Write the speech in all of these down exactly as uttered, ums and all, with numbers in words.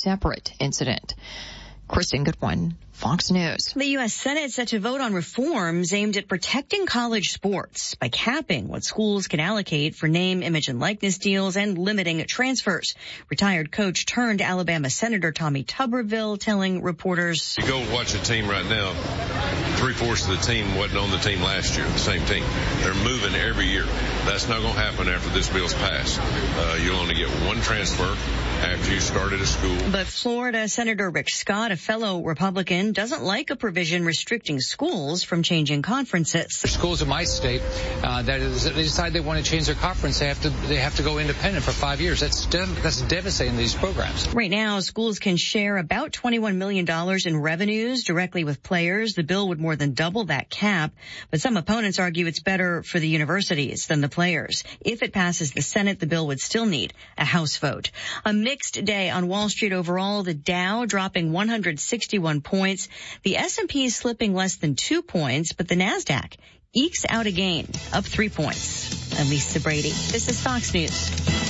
separate incident. Kristen Goodwin, Fox News. The U S Senate set to vote on reforms aimed at protecting college sports by capping what schools can allocate for name, image, and likeness deals and limiting transfers. Retired coach turned Alabama Senator Tommy Tuberville telling reporters, You go watch a team right now, three-fourths of the team wasn't on the team last year, the same team. They're moving every year. That's not going to happen after this bill's passed. Uh, you'll only get one transfer after you started a school. But Florida Senator Rick Scott, a fellow Republican, doesn't like a provision restricting schools from changing conferences. Schools in my state uh, that is, they decide they want to change their conference, they have to they have to go independent for five years. That's dev- that's devastating to these programs. Right now, schools can share about twenty-one million dollars in revenues directly with players. The bill would more than double that cap, but some opponents argue it's better for the universities than the players. If it passes the Senate, the bill would still need a House vote. A mixed day on Wall Street overall, the Dow dropping one hundred sixty-one points. The S and P is slipping less than two points, but the NASDAQ ekes out a gain, up three points. I'm Lisa Brady. This is Fox News.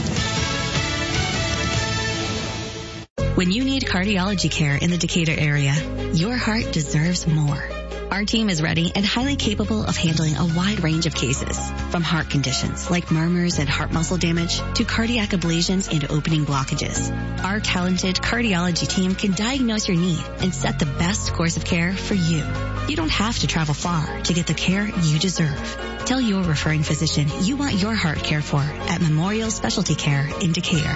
When you need cardiology care in the Decatur area, your heart deserves more. Our team is ready and highly capable of handling a wide range of cases, from heart conditions like murmurs and heart muscle damage to cardiac ablations and opening blockages. Our talented cardiology team can diagnose your need and set the best course of care for you. You don't have to travel far to get the care you deserve. Tell your referring physician you want your heart cared for at Memorial Specialty Care in Decatur.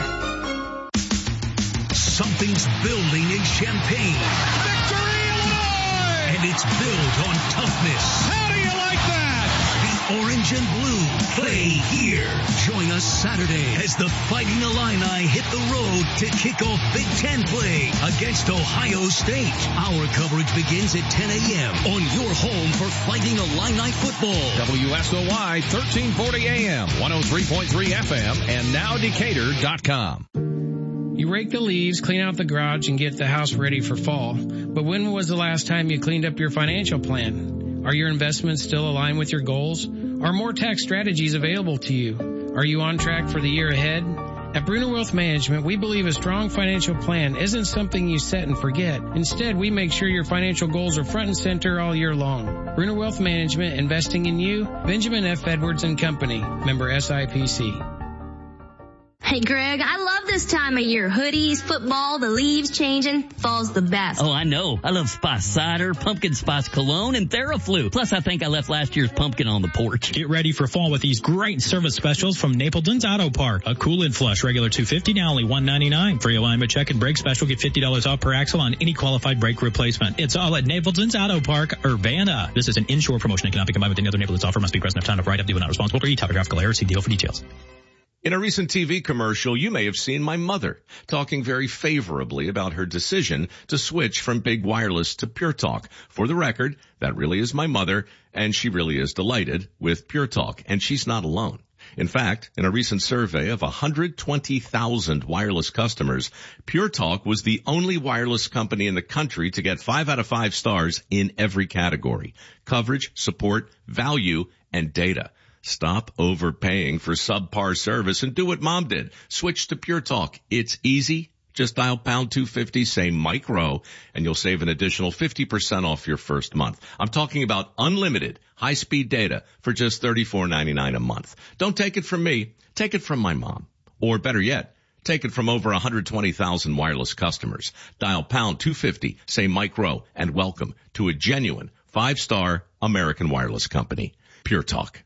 Something's building in Champaign. Victory, Illinois! And it's built on toughness. How do you like that? The orange and blue play here. Join us Saturday as the Fighting Illini hit the road to kick off Big Ten play against Ohio State. Our coverage begins at ten a.m. on your home for Fighting Illini football. W S O Y thirteen forty A M, one oh three point three F M, and now Decatur dot com. You rake the leaves, clean out the garage, and get the house ready for fall. But when was the last time you cleaned up your financial plan? Are your investments still aligned with your goals? Are more tax strategies available to you? Are you on track for the year ahead? At Bruner Wealth Management, we believe a strong financial plan isn't something you set and forget. Instead, we make sure your financial goals are front and center all year long. Bruner Wealth Management, investing in you. Benjamin F. Edwards and Company, member S I P C. Hey, Greg, I love this time of year. Hoodies, football, the leaves changing. Fall's the best. Oh, I know. I love Spice Cider, Pumpkin Spice Cologne, and Theraflu. Plus, I think I left last year's pumpkin on the porch. Get ready for fall with these great service specials from Napleton's Auto Part. A cool-in flush, regular two hundred fifty dollars, now only one hundred ninety-nine dollars. Free alignment check and brake special, get fifty dollars off per axle on any qualified brake replacement. It's all at Napleton's Auto Park, Urbana. This is an inshore promotion and cannot be combined with any other Napleton's offer. Must be present at time of write-up. Due and not responsible for any topographical error. See deal for details. In a recent T V commercial, you may have seen my mother talking very favorably about her decision to switch from big wireless to Pure Talk. For the record, that really is my mother, and she really is delighted with Pure Talk, and she's not alone. In fact, in a recent survey of one hundred twenty thousand wireless customers, Pure Talk was the only wireless company in the country to get five out of five stars in every category: coverage, support, value, and data. Stop overpaying for subpar service and do what Mom did. Switch to Pure Talk. It's easy. Just dial pound two fifty, say micro, and you'll save an additional fifty percent off your first month. I'm talking about unlimited high-speed data for just thirty-four ninety-nine a month. Don't take it from me. Take it from my mom. Or better yet, take it from over one hundred twenty thousand wireless customers. Dial pound two fifty, say micro, and welcome to a genuine five-star American wireless company. Pure Talk.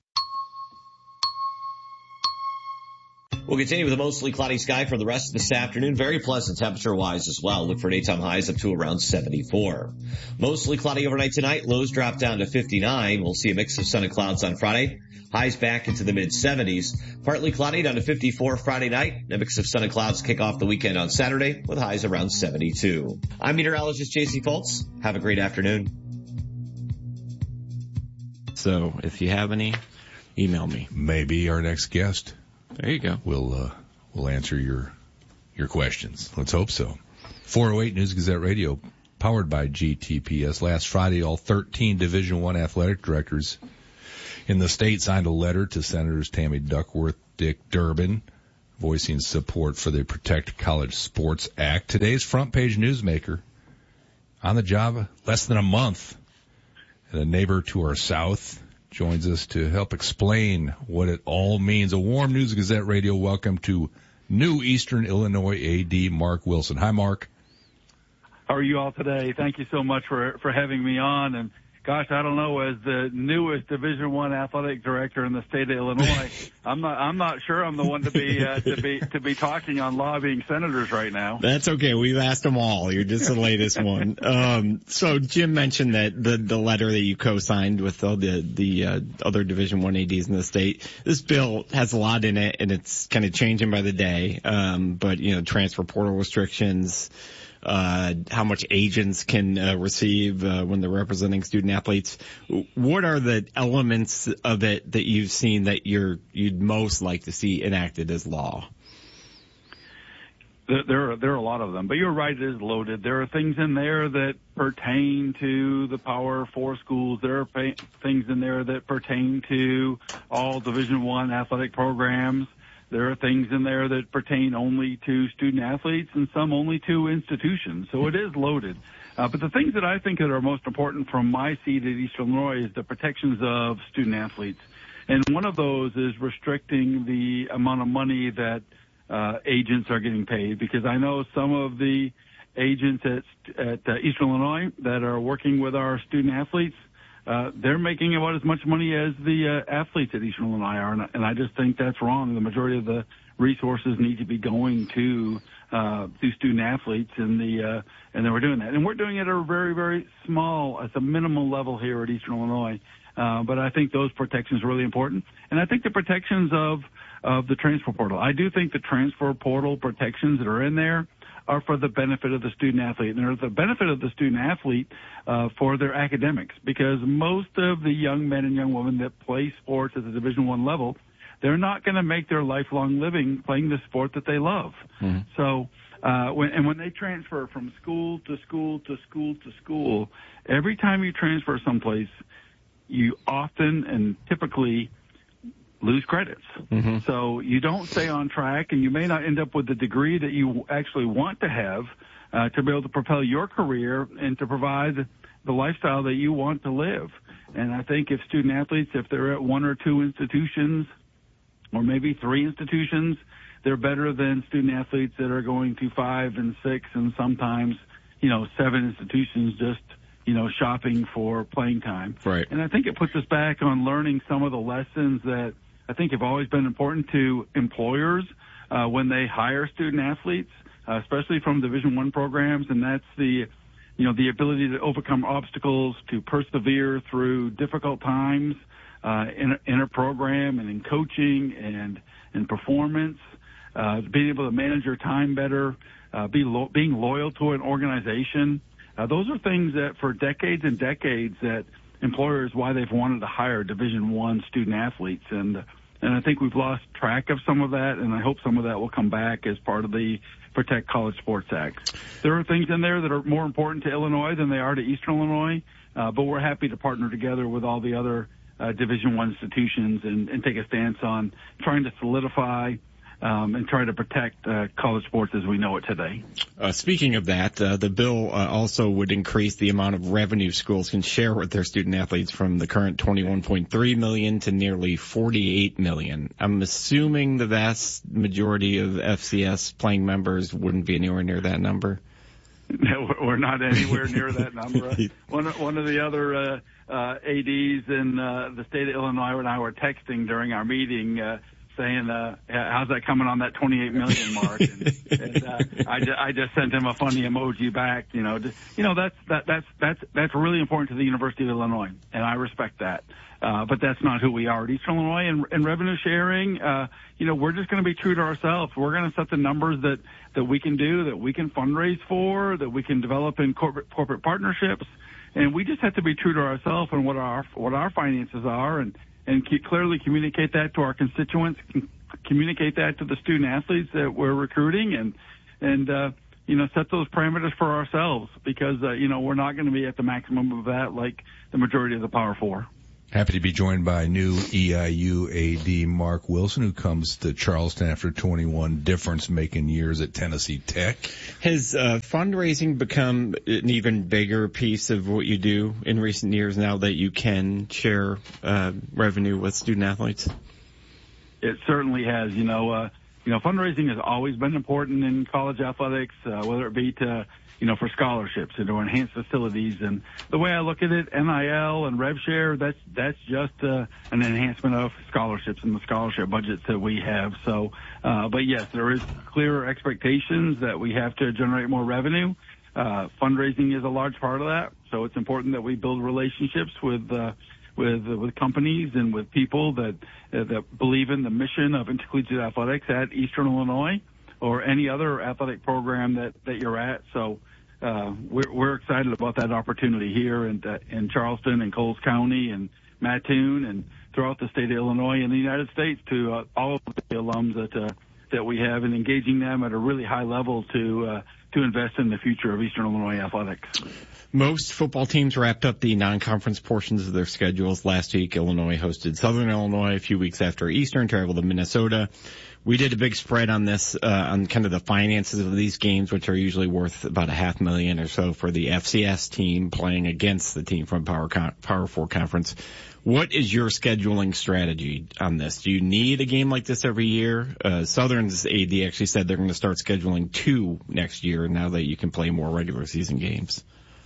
We'll continue with a mostly cloudy sky for the rest of this afternoon. Very pleasant temperature-wise as well. Look for daytime highs up to around seventy-four. Mostly cloudy overnight tonight. Lows drop down to fifty-nine. We'll see a mix of sun and clouds on Friday. Highs back into the mid-seventies. Partly cloudy down to fifty-four Friday night. A mix of sun and clouds kick off the weekend on Saturday with highs around seventy-two. I'm meteorologist J C Foltz. Have a great afternoon. So if you have any, email me. Maybe our next guest. There you go. We'll, uh, we'll answer your, your questions. Let's hope so. four oh eight News Gazette Radio, powered by G T P S. Last Friday, all thirteen Division One athletic directors in the state signed a letter to Senators Tammy Duckworth, Dick Durbin, voicing support for the Protect College Sports Act. Today's front page newsmaker, on the job less than a month, and a neighbor to our south, joins us to help explain what it all means. A warm News Gazette Radio welcome to new Eastern Illinois A D Mark Wilson. Hi, Mark. How are you all today? Thank you so much for for having me on. And gosh, I don't know, as the newest Division One athletic director in the state of Illinois, I'm not I'm not sure I'm the one to be uh, to be to be talking on lobbying senators right now. That's okay. We've asked them all. You're just the latest one. Um, so Jim mentioned that the the letter that you co-signed with all the the uh, other Division One A Ds in the state. This bill has a lot in it, and it's kind of changing by the day. Um, but you know, transfer portal restrictions. Uh, how much agents can uh, receive uh, when they're representing student athletes. What are the elements of it that you've seen that you're you'd most like to see enacted as law? There, there are there are a lot of them, but you're right, it is loaded. There are things in there that pertain to the Power Four schools. There are pa- things in there that pertain to all Division One athletic programs. There are things in there that pertain only to student athletes and some only to institutions. So it is loaded. Uh, but the things that I think that are most important from my seat at Eastern Illinois is the protections of student athletes. And one of those is restricting the amount of money that uh, agents are getting paid, because I know some of the agents at, at uh, Eastern Illinois that are working with our student athletes, Uh, they're making about as much money as the uh, athletes at Eastern Illinois are, and, and I just think that's wrong. The majority of the resources need to be going to uh, to student athletes, and the uh, and then we're doing that, and we're doing it at a very very small, at a minimal level here at Eastern Illinois. Uh, but I think those protections are really important, and I think the protections of of the transfer portal. I do think the transfer portal protections that are in there are for the benefit of the student athlete, and they're the benefit of the student athlete uh, for their academics, because most of the young men and young women that play sports at the Division One level, they're not going to make their lifelong living playing the sport that they love. Mm-hmm. So, uh, when, and when they transfer from school to school to school to school, every time you transfer someplace, you often and typically lose credits. Mm-hmm. So you don't stay on track, and you may not end up with the degree that you actually want to have uh, to be able to propel your career and to provide the lifestyle that you want to live. And I think if student athletes, if they're at one or two institutions or maybe three institutions, they're better than student athletes that are going to five and six and sometimes, you know, seven institutions just, you know, shopping for playing time. Right. And I think it puts us back on learning some of the lessons that I think have always been important to employers uh, when they hire student athletes, uh, especially from Division One programs, and that's the, you know, the ability to overcome obstacles, to persevere through difficult times uh, in, a, in a program and in coaching and in performance, uh, being able to manage your time better, uh, be lo- being loyal to an organization. Uh, those are things that for decades and decades that employers, why they've wanted to hire Division One student athletes, and and I think we've lost track of some of that, and I hope some of that will come back as part of the Protect College Sports Act. There are things in there that are more important to Illinois than they are to Eastern Illinois, uh, but we're happy to partner together with all the other uh, Division One institutions and, and take a stance on trying to solidify Um, and try to protect uh, college sports as we know it today. Uh, speaking of that, uh, the bill uh, also would increase the amount of revenue schools can share with their student athletes from the current twenty-one point three million dollars to nearly forty-eight million dollars. I'm assuming the vast majority of F C S playing members wouldn't be anywhere near that number. No, we're not anywhere near that number. One, one of the other uh, uh, A Ds in uh, the state of Illinois and I were texting during our meeting uh, saying, uh, how's that coming on that twenty-eight million mark? And, and uh, I, just, I just sent him a funny emoji back. You know, just, you know that's that, that's that's that's really important to the University of Illinois, and I respect that. Uh, but that's not who we are at Eastern Illinois. And, and revenue sharing, uh, you know, we're just going to be true to ourselves. We're going to set the numbers that that we can do, that we can fundraise for, that we can develop in corporate corporate partnerships, and we just have to be true to ourselves and what our what our finances are, and. and clearly communicate that to our constituents, communicate that to the student athletes that we're recruiting, and, and uh, you know, set those parameters for ourselves, because, uh, you know, we're not going to be at the maximum of that like the majority of the Power Four. Happy to be joined by new E I U A D Mark Wilson, who comes to Charleston after twenty-one difference-making years at Tennessee Tech. Has uh, fundraising become an even bigger piece of what you do in recent years now that you can share uh, revenue with student athletes? It certainly has. You know, uh, you know, fundraising has always been important in college athletics, uh, whether it be to you know, for scholarships and to enhance facilities. And the way I look at it, N I L and rev share, that's, that's just, uh, an enhancement of scholarships and the scholarship budgets that we have. So, uh, but yes, there is clearer expectations that we have to generate more revenue. Uh, fundraising is a large part of that. So it's important that we build relationships with, uh, with, uh, with companies and with people that, uh, that believe in the mission of intercollegiate athletics at Eastern Illinois or any other athletic program that, that you're at. So, Uh, we're, we're excited about that opportunity here in, uh, in Charleston and Coles County and Mattoon and throughout the state of Illinois and the United States to uh, all of the alums that uh, that we have and engaging them at a really high level to uh, to invest in the future of Eastern Illinois athletics. Most football teams wrapped up the non-conference portions of their schedules last week. Illinois hosted Southern Illinois a few weeks after Eastern, traveled to Minnesota. We did a big spread on this, uh, on kind of the finances of these games, which are usually worth about a half million or so for the F C S team playing against the team from Power Con- Power Four Conference. What is your scheduling strategy on this? Do you need a game like this every year? Uh, Southern's A D actually said they're going to start scheduling two next year now that you can play more regular season games.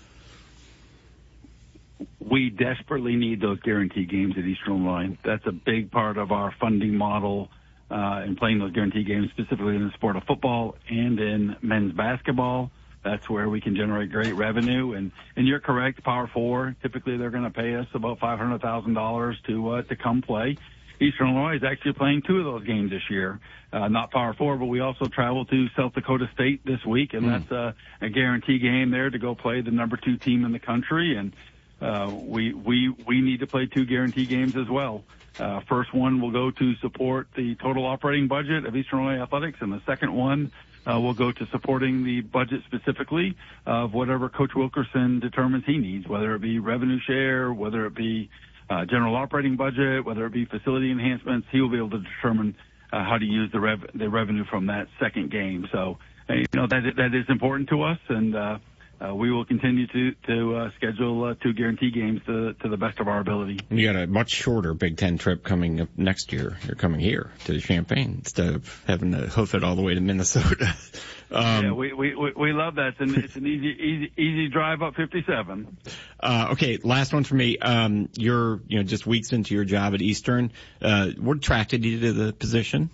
We desperately need those guarantee games at Eastern Illinois. That's a big part of our funding model. Uh, and playing those guarantee games specifically in the sport of football and in men's basketball. That's where we can generate great revenue. And, and you're correct, Power Four, typically they're going to pay us about five hundred thousand dollars to, uh, to come play. Eastern Illinois is actually playing two of those games this year. Uh, not Power Four, but we also travel to South Dakota State this week, and mm. that's a, a guarantee game there to go play the number two team in the country. And, uh, we, we, we need to play two guarantee games as well. Uh, first one will go to support the total operating budget of Eastern Illinois Athletics, and the second one uh, will go to supporting the budget specifically of whatever Coach Wilkerson determines he needs, whether it be revenue share, whether it be uh, general operating budget, whether it be facility enhancements. He will be able to determine uh, how to use the, rev- the revenue from that second game. So, uh, you know, that that is important to us, and uh, Uh, we will continue to to uh, schedule uh, two guarantee games to, to the best of our ability. You got a much shorter Big Ten trip coming up next year. You're coming here to Champaign instead of having to hoof it all the way to Minnesota. um, yeah, we, we we love that. It's an, it's an easy easy easy drive up fifty-seven. Uh, okay, last one for me. Um, you're you know just weeks into your job at Eastern. Uh, what attracted you to the position?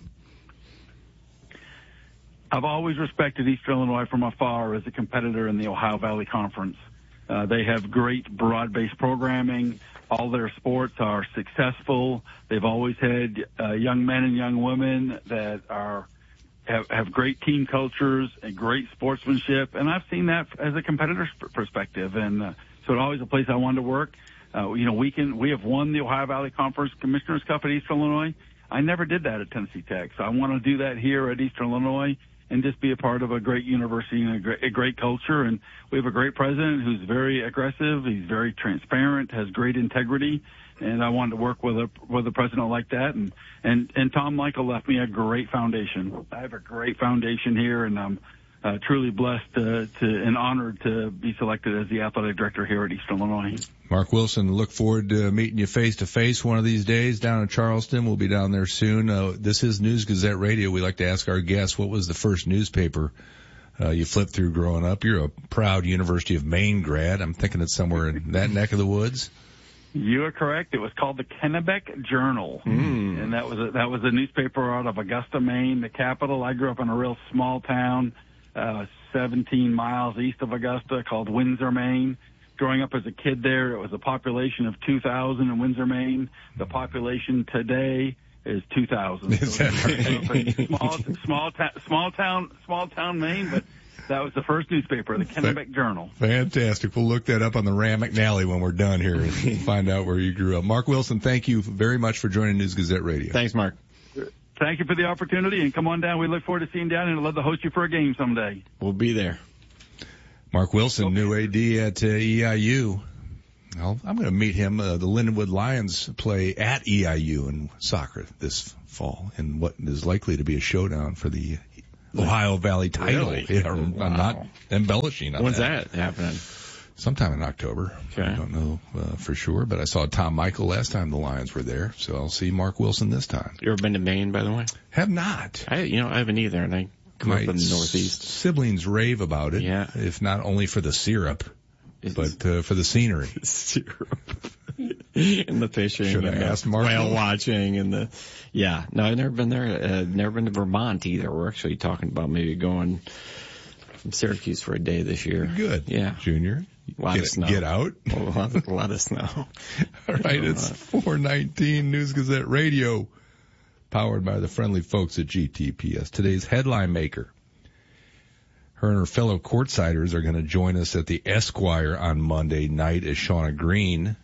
I've always respected Eastern Illinois from afar as a competitor in the Ohio Valley Conference. Uh, they have great broad-based programming. All their sports are successful. They've always had uh, young men and young women that are have, have great team cultures and great sportsmanship. And I've seen that as a competitor's perspective. And uh, so it's always a place I wanted to work. Uh, you know, we can we have won the Ohio Valley Conference Commissioners Cup at Eastern Illinois. I never did that at Tennessee Tech, so I want to do that here at Eastern Illinois and just be a part of a great university and a great, a great culture. And we have a great president who's very aggressive. He's very transparent, has great integrity. And I wanted to work with a, with a president like that. And, and, and Tom Michael left me a great foundation. I have a great foundation here, and I'm uh, truly blessed to, to and honored to be selected as the athletic director here at Eastern Illinois. Mark Wilson, look forward to meeting you face to face one of these days down in Charleston. We'll be down there soon. Uh, this is News Gazette Radio. We like to ask our guests, what was the first newspaper uh, you flipped through growing up? You're a proud University of Maine grad. I'm thinking it's somewhere in that neck of the woods. You are correct. It was called the Kennebec Journal, mm. and that was a, that was a newspaper out of Augusta, Maine, the capital. I grew up in a real small town, uh, seventeen miles east of Augusta, called Windsor, Maine. Growing up as a kid there, it was a population of two thousand in Windsor, Maine. The population today is two thousand. Is so that right? small, small, ta- small town, small town Maine, but that was the first newspaper, the Kennebec Journal. Fantastic. We'll look that up on the Ram McNally when we're done here and find out where you grew up. Mark Wilson, thank you very much for joining News Gazette Radio. Thanks, Mark. Thank you for the opportunity, and come on down. We look forward to seeing you down, and I'd love to host you for a game someday. We'll be there. Mark Wilson, okay. New A D at uh, E I U. Well, I'm going to meet him. Uh, the Lindenwood Lions play at E I U in soccer this fall in what is likely to be a showdown for the Ohio Valley title. Really? Yeah, Wow. I'm not embellishing on When's that. that happening? Sometime in October. Okay. I don't know uh, for sure, but I saw Tom Michael last time the Lions were there, so I'll see Mark Wilson this time. You ever been to Maine, by the way? Have not. I, you know, I haven't either, and I grew My up in the Northeast. siblings rave about it, Yeah. if not only for the syrup, but uh, for the scenery. Syrup. And the fishing. Should I and the ask Mark? whale watching and the, yeah. No, I've never been there. Uh, never been to Vermont either. We're actually talking about maybe going from Syracuse for a day this year. Good. Yeah. Junior. A lot Get, of snow. get out. A lot, a lot of snow. All right, it's four nineteen News Gazette Radio, powered by the friendly folks at G T P S. Today's headline maker. Her and her fellow courtsiders are going to join us at the Esquire on Monday night as Shauna Green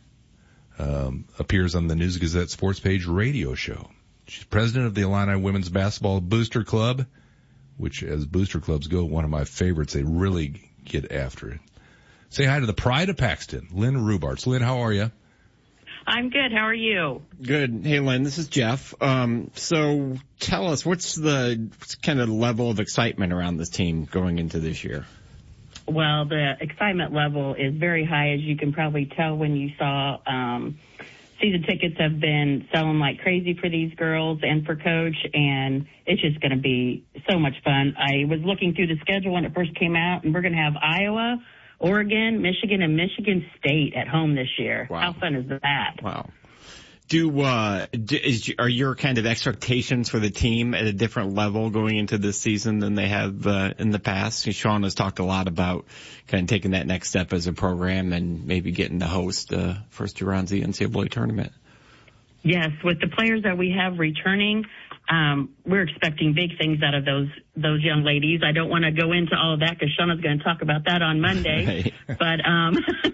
um, appears on the News Gazette Sports Page radio show. She's president of the Illini Women's Basketball Booster Club, which, as booster clubs go, one of my favorites. They really get after it. Say hi to the pride of Paxton, Lynn Rubarts. Lynn, how are you? I'm good. How are you? Good. Hey, Lynn, this is Jeff. Um, so tell us, what's the what's kind of level of excitement around this team going into this year? Well, the excitement level is very high, as you can probably tell when you saw um, season tickets have been selling like crazy for these girls and for Coach, and it's just going to be so much fun. I was looking through the schedule when it first came out, and we're going to have Iowa, Oregon, Michigan, and Michigan State at home this year. Wow. How fun is that? Wow. Do, uh, do, is, are your kind of expectations for the team at a different level going into this season than they have, uh, in the past? Sean has talked a lot about kind of taking that next step as a program and maybe getting to host, uh, first two rounds of the N C double A tournament. Yes, with the players that we have returning, um, we're expecting big things out of those those young ladies. I don't want to go into all of that because Shauna's going to talk about that on Monday. Right. But um,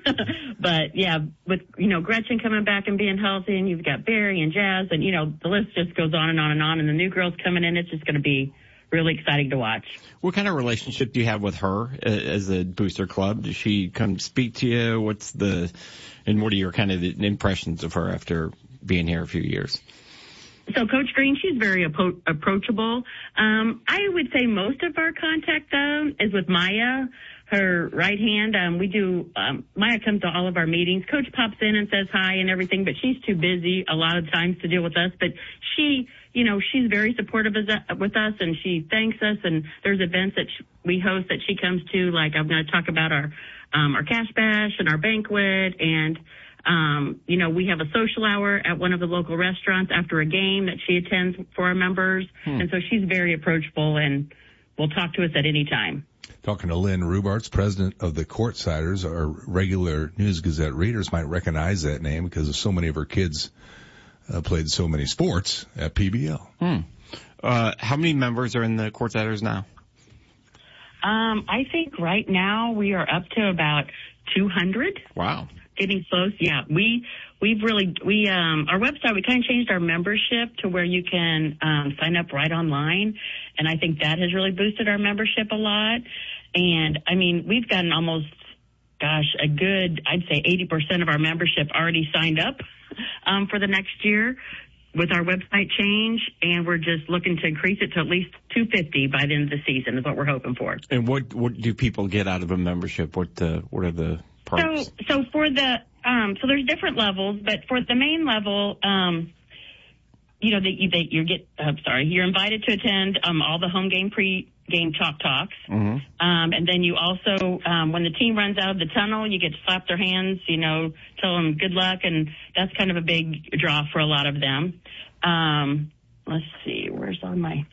but yeah, with you know Gretchen coming back and being healthy, and you've got Barry and Jazz, and you know the list just goes on and on and on. And the new girls coming in, it's just going to be really exciting to watch. What kind of relationship do you have with her as a booster club? Does she come speak to you? What's the and what are your kind of impressions of her after being here a few years? So Coach Green, she's very appro- approachable. Um, I would say most of our contact, though, is with Maya, her right hand. Um, we do, um, Maya comes to all of our meetings. Coach pops in and says hi and everything, but she's too busy a lot of times to deal with us. But she, you know, she's very supportive with us, and she thanks us. And there's events that we host that she comes to, like I'm going to talk about our, um, our cash bash and our banquet, and Um, you know, we have a social hour at one of the local restaurants after a game that she attends for our members. Hmm. And so she's very approachable and will talk to us at any time. Talking to Lynn Rubarts, president of the Courtsiders. Our regular News Gazette readers might recognize that name because of so many of her kids uh, played so many sports at P B L. Hmm. Uh, how many members are in the Courtsiders now? Um, I think right now we are up to about two hundred. Wow. Getting close, yeah. We we've really we um our website we kind of changed our membership to where you can um sign up right online, and I think that has really boosted our membership a lot. And I mean, we've gotten almost, gosh, a good I'd say eighty percent of our membership already signed up um for the next year with our website change, and we're just looking to increase it to at least two fifty by the end of the season is what we're hoping for. And what what do people get out of a membership? What uh, what are the So, so for the, um, so there's different levels, but for the main level, um, you know, that you, that you get, I'm sorry, you're invited to attend, um, all the home game pre-game chalk talks. Mm-hmm. Um, and then you also, um, when the team runs out of the tunnel, you get to slap their hands, you know, tell them good luck. And that's kind of a big draw for a lot of them. Um, let's see, where's on my,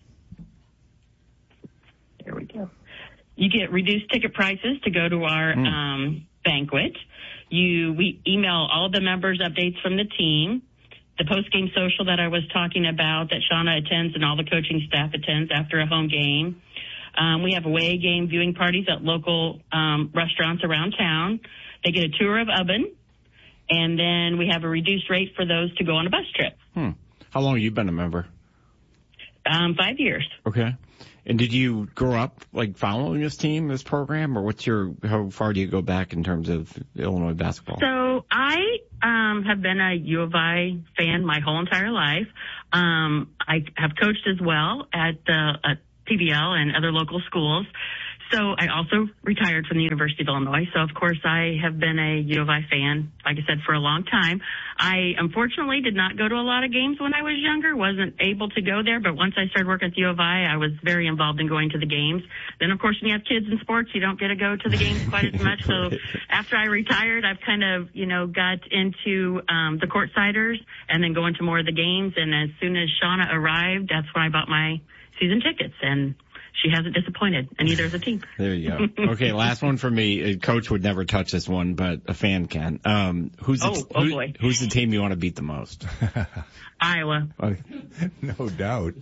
there we go. You get reduced ticket prices to go to our, mm. um, banquet. You, we email all the members updates from the team, the post-game social that I was talking about that Shauna attends and all the coaching staff attends after a home game. Um, we have away game viewing parties at local um, restaurants around town. They get a tour of Ubben, and then we have a reduced rate for those to go on a bus trip. Hmm. How long have you been a member? Um, five years. Okay. And did you grow up like following this team, this program, or what's your, how far do you go back in terms of Illinois basketball? So I um, have been a U of I fan my whole entire life. Um, I have coached as well at the at P B L and other local schools. So I also retired from the University of Illinois. So, of course, I have been a U of I fan, like I said, for a long time. I, unfortunately, did not go to a lot of games when I was younger, wasn't able to go there. But once I started working at the U of I, I was very involved in going to the games. Then, of course, when you have kids in sports, you don't get to go to the games quite as much. So after I retired, I've kind of, you know, got into um, the courtsiders and then going to more of the games. And as soon as Shauna arrived, that's when I bought my season tickets. And she hasn't disappointed, and neither has the team. There you go. Okay, last one for me. Coach would never touch this one, but a fan can. Um, who's the, oh, oh who, boy. Who's the team you want to beat the most? Iowa. No doubt.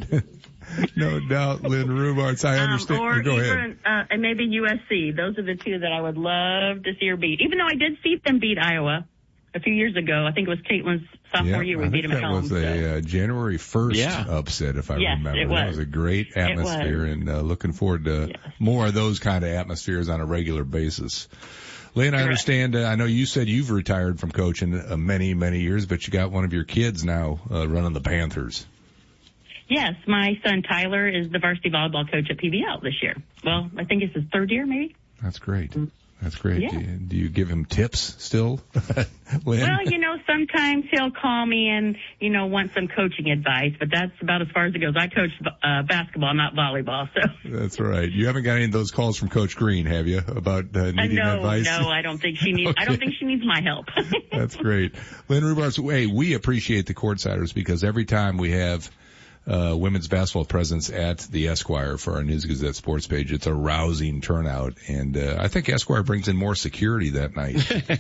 No doubt, Lynn Rubarts. I understand. Um, or Go even, ahead. Uh, and maybe U S C. Those are the two that I would love to see her beat. Even though I did see them beat Iowa a few years ago. I think it was Caitlin's sophomore yeah, year. We I beat think them at that home. was a so. uh, January first yeah. upset, if I yes, remember. It was. That was a great atmosphere, and uh, looking forward to yes. more of those kind of atmospheres on a regular basis. Lynn, I Correct. understand, uh, I know you said you've retired from coaching uh, many, many years, but you got one of your kids now uh, running the Panthers. Yes, my son Tyler is the varsity volleyball coach at P B L this year. Well, I think it's his third year, maybe. That's great. That's great. Yeah. Do, you, do you give him tips still, Lynn? Well, you know, sometimes he'll call me and, you know, want some coaching advice, but that's about as far as it goes. I coach uh, basketball, not volleyball, so. That's right. You haven't got any of those calls from Coach Green, have you, about uh, needing uh, no, advice? No, I don't think she needs, okay. I don't think she needs my help. That's great. Lynn Rubarts, hey, we appreciate the Courtsiders because every time we have Uh, women's basketball presence at the Esquire for our News Gazette sports page. It's a rousing turnout, and uh, I think Esquire brings in more security that night.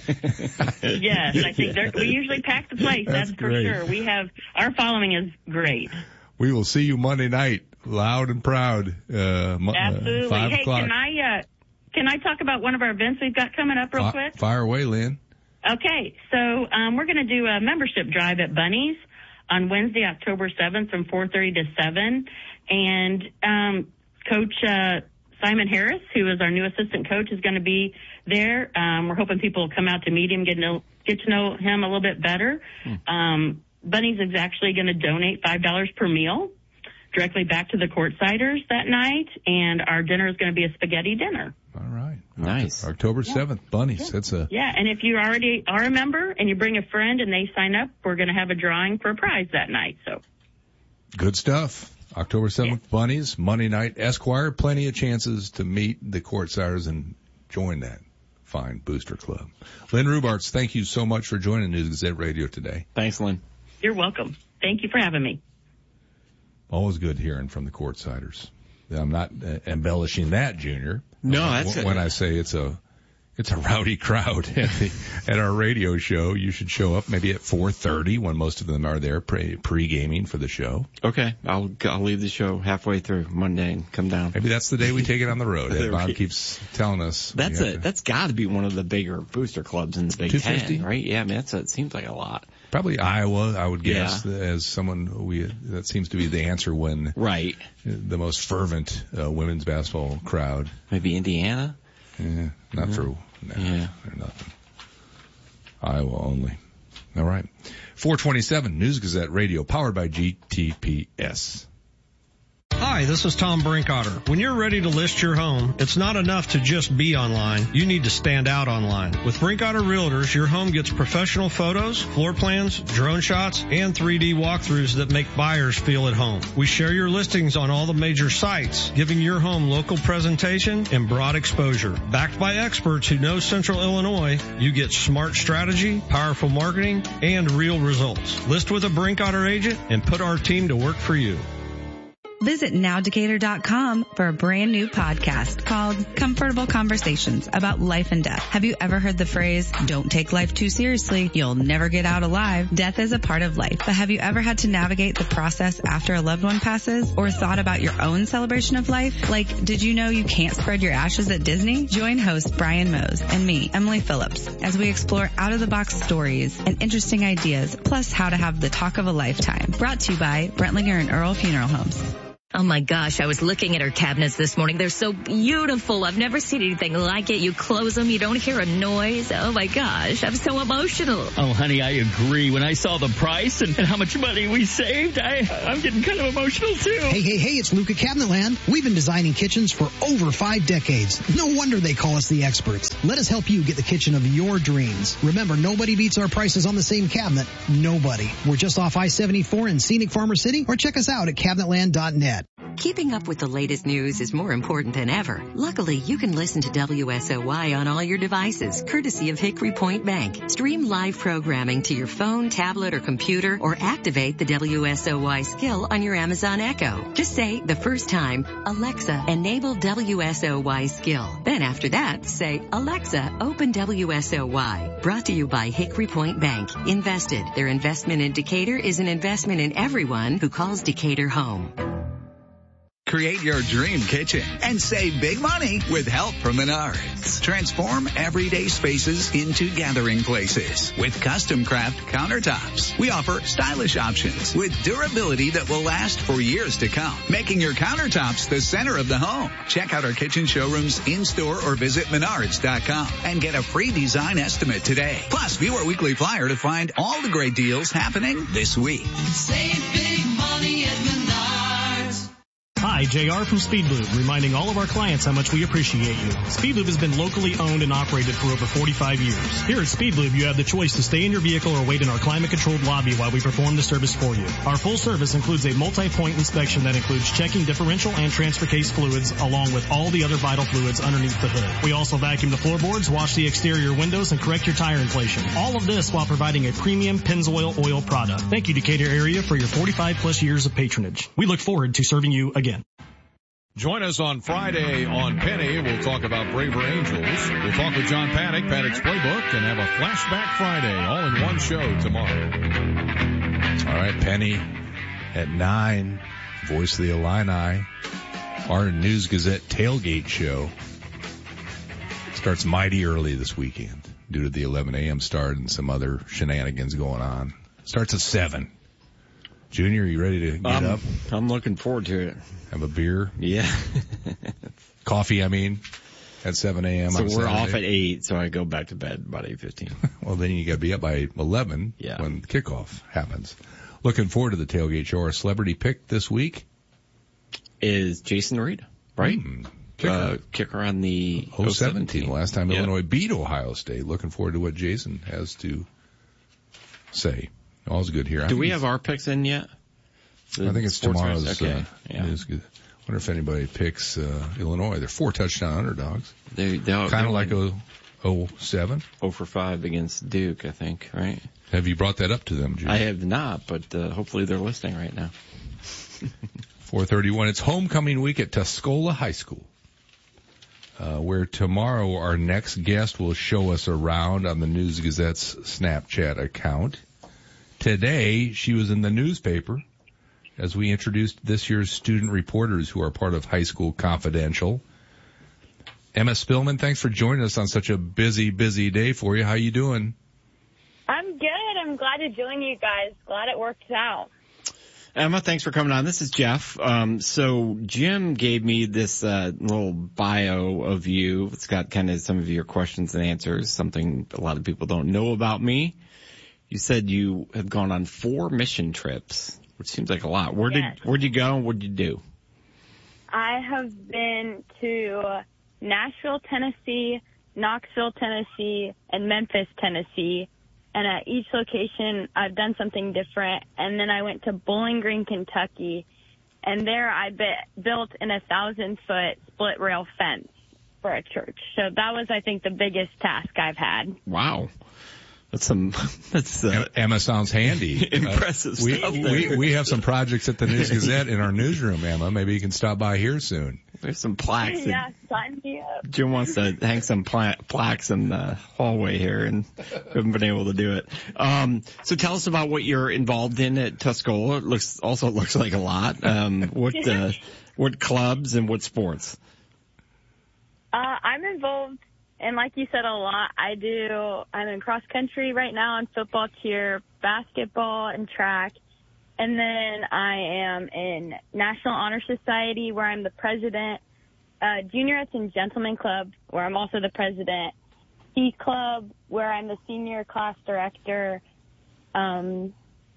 Yes, I think they're, we usually pack the place. That's, that's for great. sure. We have our following is great. We will see you Monday night, loud and proud. Uh, Absolutely. Uh, five hey, o'clock. can I uh, can I talk about one of our events we've got coming up real F- quick? Fire away, Lynn. Okay, so um, we're going to do a membership drive at Bunny's on Wednesday, October seventh from four thirty to seven. And um, Coach uh, Simon Harris, who is our new assistant coach, is going to be there. Um, we're hoping people will come out to meet him, get to know, get to know him a little bit better. Hmm. Um, Bunny's is actually going to donate five dollars per meal directly back to the Courtsiders that night. And our dinner is going to be a spaghetti dinner. All right. Nice. October seventh, yeah. Bunnies. Yeah. That's a yeah, and if you already are a member and you bring a friend and they sign up, we're going to have a drawing for a prize that night. So good stuff. October seventh, yeah. Bunnies, Monday night, Esquire. Plenty of chances to meet the Courtsiders and join that fine booster club. Lynn Rubarts, thank you so much for joining News Gazette Radio today. Thanks, Lynn. You're welcome. Thank you for having me. Always good hearing from the Courtsiders. I'm not uh, embellishing that, Junior. No, that's when a, I say it's a it's a rowdy crowd at the at our radio show. You should show up maybe at four thirty when most of them are there pre pre-gaming for the show. Okay, I'll I'll leave the show halfway through Monday and come down. Maybe that's the day we take it on the road. Ed Bob keeps telling us that's a to, that's got to be one of the bigger booster clubs in the Big Ten, right? Yeah, I mean that's a, it seems like a lot. Probably Iowa, I would guess, yeah. as someone we that seems to be the answer when right the most fervent uh, women's basketball crowd. Maybe Indiana. Yeah, not yeah. through. No, yeah, they're nothing. Iowa only. All right. four twenty-seven News Gazette Radio, powered by G T P S. Hi, this is Tom Brinkotter. When you're ready to list your home, it's not enough to just be online. You need to stand out online. With Brinkotter Realtors, your home gets professional photos, floor plans, drone shots, and three D walkthroughs that make buyers feel at home. We share your listings on all the major sites, giving your home local presentation and broad exposure. Backed by experts who know Central Illinois, you get smart strategy, powerful marketing, and real results. List with a Brinkotter agent and put our team to work for you. Visit now decatur dot com for a brand new podcast called Comfortable Conversations about life and death. Have you ever heard the phrase, don't take life too seriously, you'll never get out alive? Death is a part of life, but have you ever had to navigate the process after a loved one passes or thought about your own celebration of life? Like, did you know you can't spread your ashes at Disney? Join host Brian Mose and me, Emily Phillips, as we explore out-of-the-box stories and interesting ideas, plus how to have the talk of a lifetime. Brought to you by Brentlinger and Earl Funeral Homes. Oh my gosh, I was looking at her cabinets this morning. They're so beautiful. I've never seen anything like it. You close them, you don't hear a noise. Oh my gosh, I'm so emotional. Oh, honey, I agree. When I saw the price and, and how much money we saved, I, I'm getting kind of emotional too. Hey, hey, hey, it's Luke at Cabinetland. We've been designing kitchens for over five decades. No wonder they call us the experts. Let us help you get the kitchen of your dreams. Remember, nobody beats our prices on the same cabinet. Nobody. We're just off I seventy-four in scenic Farmer City, or check us out at cabinetland dot net. Keeping up with the latest news is more important than ever. Luckily, you can listen to W S O Y on all your devices, courtesy of Hickory Point Bank. Stream live programming to your phone, tablet, or computer, or activate the W S O Y skill on your Amazon Echo. Just say, the first time, Alexa, enable W S O Y skill. Then after that, say, Alexa, open W S O Y. Brought to you by Hickory Point Bank. Invested. Their investment in Decatur is an investment in everyone who calls Decatur home. Create your dream kitchen and save big money with help from Menards. Transform everyday spaces into gathering places with custom craft countertops. We offer stylish options with durability that will last for years to come, making your countertops the center of the home. Check out our kitchen showrooms in-store or visit menards dot com and get a free design estimate today. Plus, view our weekly flyer to find all the great deals happening this week. Save big money at Menards. Hi, J R from Speedlube, reminding all of our clients how much we appreciate you. Speedlube has been locally owned and operated for over forty-five years. Here at Speedlube, you have the choice to stay in your vehicle or wait in our climate-controlled lobby while we perform the service for you. Our full service includes a multi-point inspection that includes checking differential and transfer case fluids, along with all the other vital fluids underneath the hood. We also vacuum the floorboards, wash the exterior windows, and correct your tire inflation. All of this while providing a premium Pennzoil oil product. Thank you, Decatur area, for your forty-five plus years of patronage. We look forward to serving you again. Join us on Friday on Penny. We'll talk about Braver Angels. We'll talk with John Paddock, Paddock's Playbook, and have a Flashback Friday all in one show tomorrow. All right, Penny at nine, Voice of the Illini. Our News Gazette tailgate show starts mighty early this weekend due to the eleven a.m. start and some other shenanigans going on. Starts at seven. Junior, you ready to get um, up? I'm looking forward to it. Have a beer? Yeah. Coffee, I mean, at seven a.m. So on we're Saturday. off at eight, so I go back to bed about eight fifteen. Well, then you got to be up by eleven yeah. when kickoff happens. Looking forward to the tailgate show. Our celebrity pick this week is Jason Reed, right? Mm, kicker. Uh, kicker on the oh seventeen. Last time yep. Illinois beat Ohio State. Looking forward to what Jason has to say. All's good here. Do we have our picks in yet? The I think it's tomorrow's. Okay. Uh, yeah. News. Wonder if anybody picks uh, Illinois. They're four touchdown underdogs. They, they're kind of like oh seven. oh for five against Duke, I think, right? Have you brought that up to them, Jim? I have not, but uh, hopefully they're listening right now. four thirty-one. It's homecoming week at Tuscola High School, uh, where tomorrow our next guest will show us around on the News Gazette's Snapchat account. Today, she was in the newspaper as we introduced this year's student reporters who are part of High School Confidential. Emma Spillman, thanks for joining us on such a busy, busy day for you. How you doing? I'm good. I'm glad to join you guys. Glad it worked out. Emma, thanks for coming on. This is Jeff. Um, so Jim gave me this uh, little bio of you. It's got kind of some of your questions and answers, something a lot of people don't know about me. You said you have gone on four mission trips, which seems like a lot. Where yes. did where'd you go and what did you do? I have been to Nashville, Tennessee, Knoxville, Tennessee, and Memphis, Tennessee. And at each location, I've done something different. And then I went to Bowling Green, Kentucky, and there I be- built an a thousand foot split rail fence for a church. So that was, I think, the biggest task I've had. Wow. That's some, that's, uh, Emma sounds handy. Impressive uh, we, stuff there. We, we have some projects at the News Gazette in our newsroom, Emma. Maybe you can stop by here soon. There's some plaques. Yeah, sign me up. Jim wants to hang some pla- plaques in the hallway here, and we haven't been able to do it. Um, so tell us about what you're involved in at Tuscola. It looks, also looks like a lot. Um, what, uh, what clubs and what sports? Uh, I'm involved. And like you said, a lot. I do, I'm in cross country right now and football cheer, basketball and track. And then I am in National Honor Society, where I'm the president, uh, Juniorettes and Gentlemen Club, where I'm also the president, Ski Club, where I'm the senior class director, um,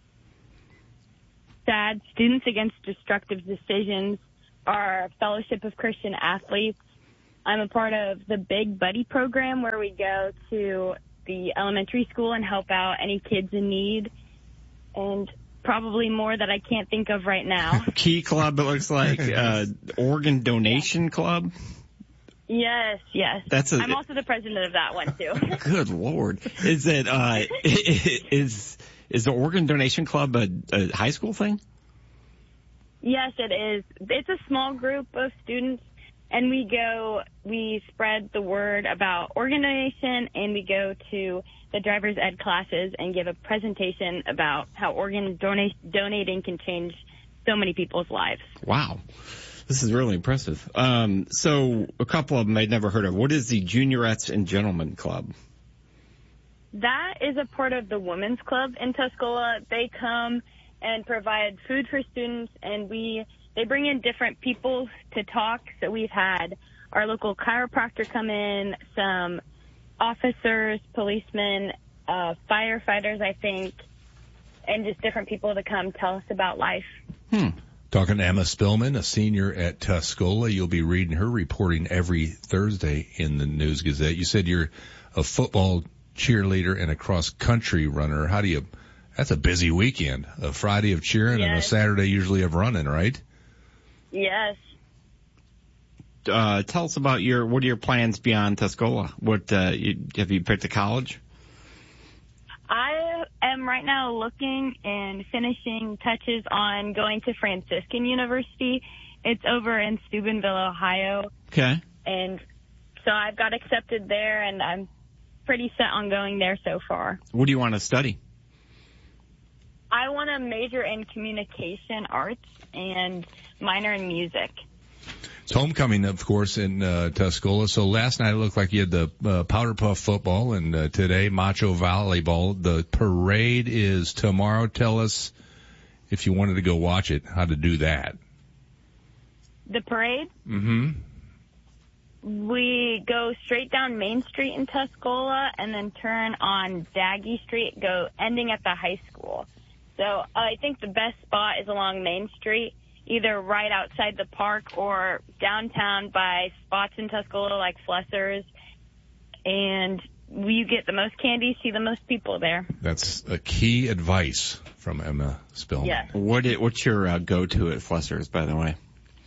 SAD, Students Against Destructive Decisions, our Fellowship of Christian Athletes. I'm a part of the Big Buddy program, where we go to the elementary school and help out any kids in need, and probably more that I can't think of right now. Key Club, it looks like. Uh, Organ Donation Club? Yes, yes. That's a, I'm also the president of that one, too. Good Lord. Is it, uh, is, is the Organ Donation Club a, a high school thing? Yes, it is. It's a small group of students, and we go, we spread the word about organ donation, and we go to the driver's ed classes and give a presentation about how organ dona- donating can change so many people's lives. Wow. This is really impressive. Um, so a couple of them I'd never heard of. What is the Juniorettes and Gentlemen Club? That is a part of the Women's Club in Tuscola. They come and provide food for students, and we they bring in different people to talk. So we've had our local chiropractor come in, some officers, policemen, uh, firefighters, I think, and just different people to come tell us about life. Hmm. Talking to Emma Spillman, a senior at Tuscola. You'll be reading her reporting every Thursday in the News Gazette. You said you're a football cheerleader and a cross-country runner. How do you, that's a busy weekend. A Friday of cheering yes. and a Saturday usually of running, right? Yes. Uh, tell us about your, what are your plans beyond Tuscola? What, uh, you, have you picked a college? I am right now looking and finishing touches on going to Franciscan University. It's over in Steubenville, Ohio. Okay. And so I've got accepted there, and I'm pretty set on going there so far. What do you want to study? I want to major in communication arts and minor in music. It's homecoming, of course, in uh, Tuscola. So last night it looked like you had the uh, Powder Puff football, and uh, today Macho volleyball. The parade is tomorrow. Tell us, if you wanted to go watch it, how to do that. The parade? Mm-hmm. We go straight down Main Street in Tuscola and then turn on Daggy Street, go ending at the high school. So uh, I think the best spot is along Main Street, either right outside the park or downtown by spots in Tuscola like Flesser's. And you get the most candy, see the most people there. That's a key advice from Emma Spillman. Yeah. What it, what's your uh, go-to at Flesser's, by the way?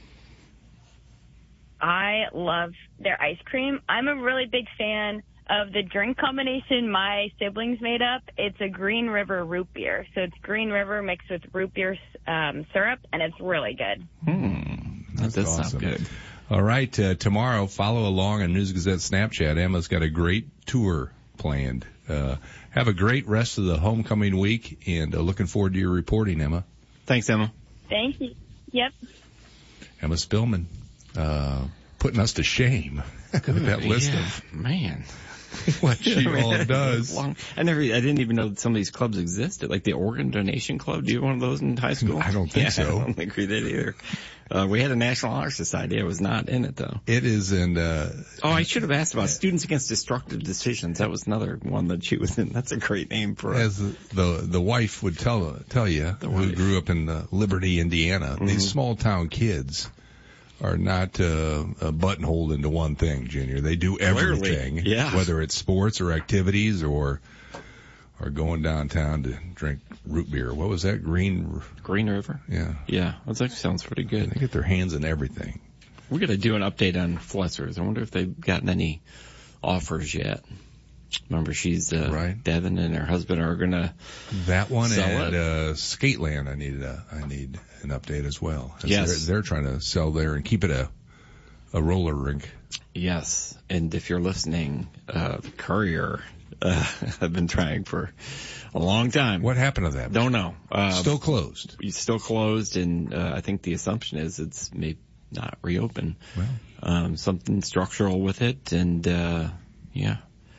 I love their ice cream. I'm a really big fan of the drink combination my siblings made up. It's a Green River root beer. So it's Green River mixed with root beer um, syrup, and it's really good. Hmm. That does awesome. sound good. All right, uh, tomorrow, follow along on News Gazette Snapchat. Emma's got a great tour planned. Uh, have a great rest of the homecoming week, and uh, looking forward to your reporting, Emma. Thanks, Emma. Thank you. Yep. Emma Spillman, uh, putting us to shame with that list yeah, of man. what she all does. Long, I never, I didn't even know that some of these clubs existed, like the Organ Donation Club. Do you have one of those in high school? I don't think yeah, so. I don't think we did either. Uh, we had a National Honor Society. I was not in it though. It is in, uh, oh, I should have asked about Students Against Destructive Decisions. That was another one that she was in. That's a great name for as the, the, the wife would tell, tell you, the who wife. grew up in uh, Liberty, Indiana, mm-hmm. these small town kids are not uh, uh, buttonholed into one thing, Junior. They do everything, Clearly. Yeah. whether it's sports or activities or or going downtown to drink root beer. What was that? Green Green River? Yeah. Yeah, that actually sounds pretty good. They get their hands in everything. We're going to do an update on Flesser's. I wonder if they've gotten any offers yet. Remember, she's, uh, right. Devin and her husband are going to That one sell and, it. uh, Skateland, I need, a, I need an update as well. Yes. They're, they're trying to sell there and keep it a, a roller rink. Yes. And if you're listening, uh, Courier, uh, I've been trying for a long time. What happened to that? Don't know. Uh, still closed. It's still closed, and, uh, I think the assumption is it's may not reopen. Well. Um, something structural with it, and, uh, yeah.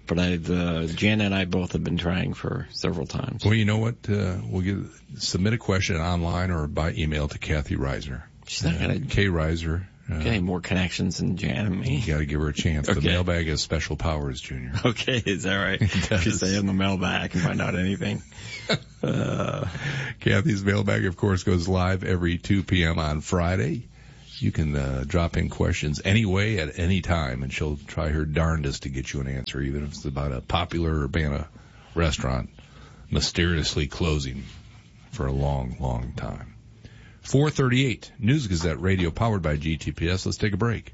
but I've, uh, Jan and I both have been trying for several times. Well, you know what? Uh, we'll get, submit a question online or by email to Kathy Reiser. She's not gonna. Uh, K. Reiser. Uh, Okay, more connections than Jan and me. You gotta give her a chance. Okay. The mailbag has special powers, Junior. Okay, is that right? If you say in the mailbag, I can find out anything. Uh, Kathy's mailbag, of course, goes live every two p.m. on Friday. You can uh, drop in questions anyway at any time, and she'll try her darndest to get you an answer, even if it's about a popular Urbana restaurant mysteriously closing for a long, long time. four thirty-eight, News Gazette Radio, powered by G T P S. Let's take a break.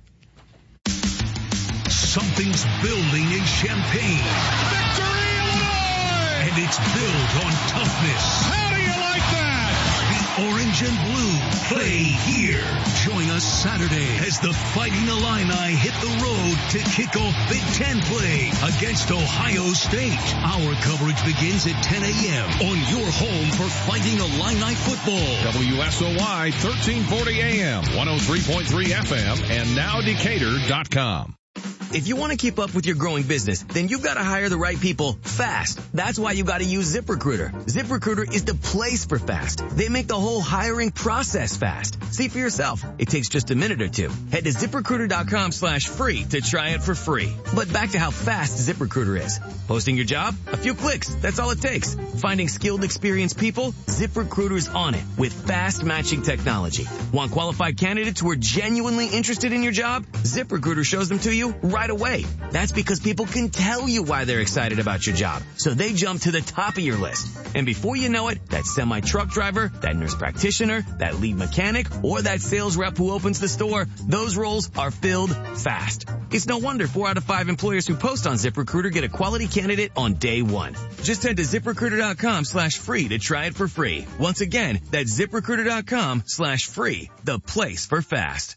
Something's building in Champaign. Victory, Illinois! And it's built on toughness. How do you like that? The orange and blue play here. Join us Saturday as the Fighting Illini hit the road to kick off Big Ten play against Ohio State. Our coverage begins at ten a.m. on your home for Fighting Illini football. W S O Y thirteen forty A M, one oh three point three F M, and now Decatur dot com. If you want to keep up with your growing business, then you've got to hire the right people fast. That's why you got to use ZipRecruiter. ZipRecruiter is the place for fast. They make the whole hiring process fast. See for yourself. It takes just a minute or two. Head to ZipRecruiter.com slash free to try it for free. But back to how fast ZipRecruiter is. Posting your job? A few clicks. That's all it takes. Finding skilled, experienced people? ZipRecruiter's on it with fast matching technology. Want qualified candidates who are genuinely interested in your job? ZipRecruiter shows them to you right away. That's because people can tell you why they're excited about your job. So they jump to the top of your list. And before you know it, that semi-truck driver, that nurse practitioner, that lead mechanic, or that sales rep who opens the store, those roles are filled fast. It's no wonder four out of five employers who post on ZipRecruiter get a quality candidate on day one. Just head to ZipRecruiter.com slash free to try it for free. Once again, that's ZipRecruiter.com slash free, the place for fast.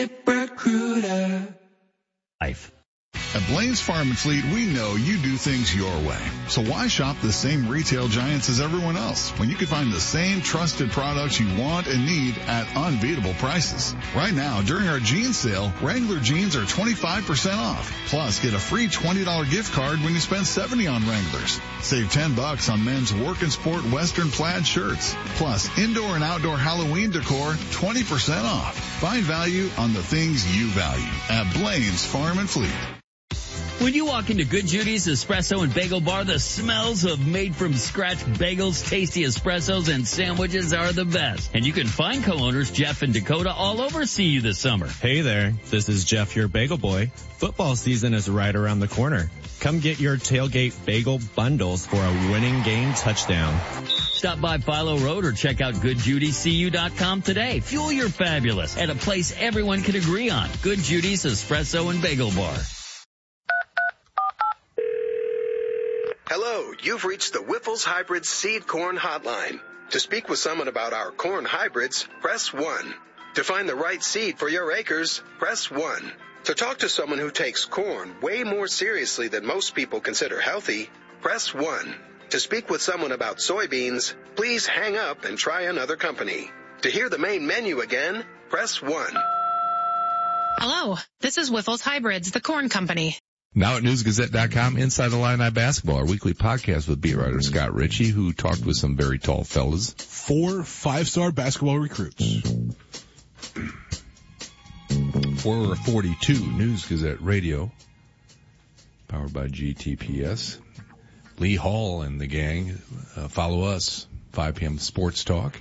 ZipRecruiter. Life. At Blaine's Farm and Fleet, we know you do things your way. So why shop the same retail giants as everyone else when you can find the same trusted products you want and need at unbeatable prices? Right now, during our jeans sale, Wrangler jeans are twenty-five percent off. Plus, get a free twenty dollars gift card when you spend seventy dollars on Wranglers. Save ten bucks on men's work and sport Western plaid shirts. Plus, indoor and outdoor Halloween decor, twenty percent off. Find value on the things you value at Blaine's Farm and Fleet. When you walk into Good Judy's Espresso and Bagel Bar, the smells of made-from-scratch bagels, tasty espressos, and sandwiches are the best. And you can find co-owners Jeff and Dakota all over C U this summer. Hey there, this is Jeff, your bagel boy. Football season is right around the corner. Come get your tailgate bagel bundles for a winning game touchdown. Stop by Philo Road or check out good judy c u dot com today. Fuel your fabulous at a place everyone can agree on. Good Judy's Espresso and Bagel Bar. Hello, you've reached the Whiffles Hybrid Seed Corn Hotline. To speak with someone about our corn hybrids, press one. To find the right seed for your acres, press one. To talk to someone who takes corn way more seriously than most people consider healthy, press one. To speak with someone about soybeans, please hang up and try another company. To hear the main menu again, press one. Hello, this is Whiffles Hybrids, the corn company. Now at news gazette dot com, Inside Illini Basketball, our weekly podcast with beat writer Scott Ritchie, who talked with some very tall fellas. Four five-star basketball recruits. four forty-two, News Gazette Radio, powered by G T P S. Lee Hall and the gang, uh, follow us, five p.m. Sports Talk.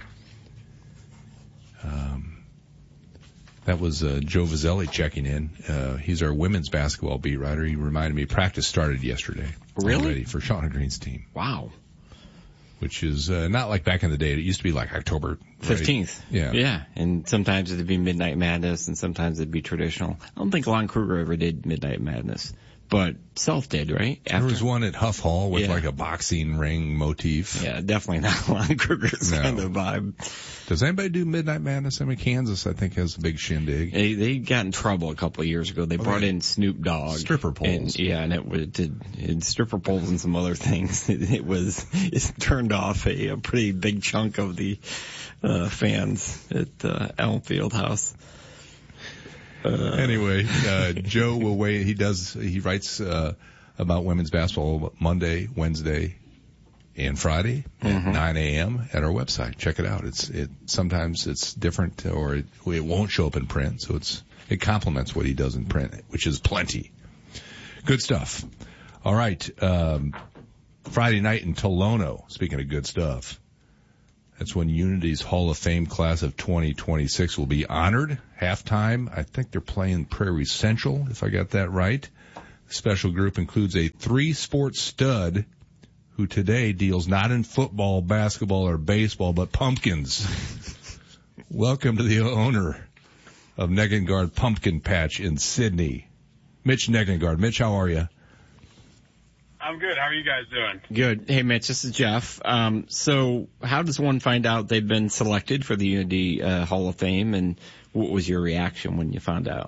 Um, That was uh, Joe Vazzelli checking in. Uh, he's our women's basketball beat writer. He reminded me practice started yesterday. Really? Already for Shauna Green's team. Wow. Which is uh, not like back in the day. It used to be like October fifteenth. Right? Yeah. Yeah. And sometimes it'd be Midnight Madness and sometimes it'd be traditional. I don't think Lon Kruger ever did Midnight Madness. But Self did, right? After. There was one at Huff Hall with yeah. like a boxing ring motif. Yeah, definitely not Lon Kruger's no. kind of vibe. Does anybody do Midnight Madness? I mean, Kansas, I think, has a big shindig. They, they got in trouble a couple of years ago. They oh, brought in Snoop Dogg. Stripper poles. And, yeah, and it, it did it, stripper poles and some other things. It, it was, it turned off a, a pretty big chunk of the uh, fans at uh, Elm Fieldhouse. Uh, anyway, uh, Joe will wait. He does, he writes, uh, about women's basketball Monday, Wednesday, and Friday at mm-hmm. nine a.m. at our website. Check it out. It's it sometimes it's different, or it, it won't show up in print, so it's it complements what he does in print, which is plenty. Good stuff. All right, um, Friday night in Tolono. Speaking of good stuff, that's when Unity's Hall of Fame class of twenty twenty-six will be honored. Halftime, I think they're playing Prairie Central, if I got that right. The special group includes a three-sport stud who today deals not in football, basketball, or baseball, but pumpkins. Welcome to the owner of Negangard Pumpkin Patch in Sydney, Mitch Negangard. Mitch, how are you? I'm good. How are you guys doing? Good. Hey, Mitch, this is Jeff. Um, so how does one find out they've been selected for the Unity uh, Hall of Fame, and what was your reaction when you found out?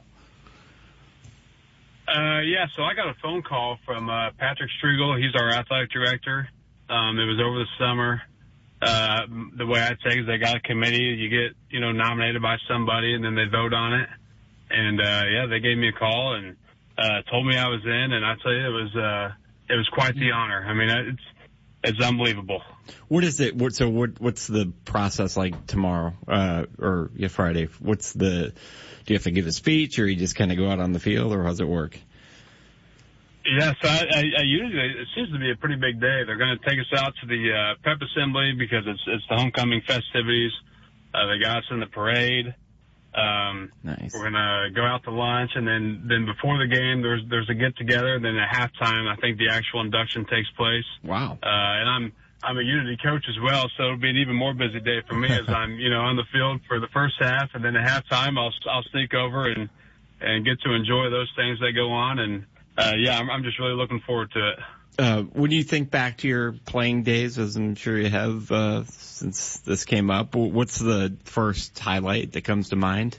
Uh, yeah, so I got a phone call from uh, Patrick Striegel. He's our athletic director. Um, it was over the summer. Uh, the way I take it is they got a committee. You get, you know, nominated by somebody, and then they vote on it. And, uh, yeah, they gave me a call and uh, told me I was in, and I tell you, it was uh, it was quite the honor. I mean, it's it's unbelievable. What is it? What, so what what's the process like tomorrow uh, or yeah, Friday? What's the do you have to give a speech, or you just kind of go out on the field, or how's it work? Yeah, so I, I, I usually, it seems to be a pretty big day. They're going to take us out to the uh, pep assembly because it's it's the homecoming festivities. Uh, they got us in the parade. Um, nice. We're going to go out to lunch, and then, then before the game, there's there's a get-together. Then at halftime, I think the actual induction takes place. Wow. Uh, and I'm I'm a Unity coach as well, so it'll be an even more busy day for me as I'm, you know, on the field for the first half, and then at halftime, I'll I'll sneak over and and get to enjoy those things that go on. And uh, yeah, I'm, I'm just really looking forward to it. Uh, when you think back to your playing days, as I'm sure you have uh, since this came up, what's the first highlight that comes to mind?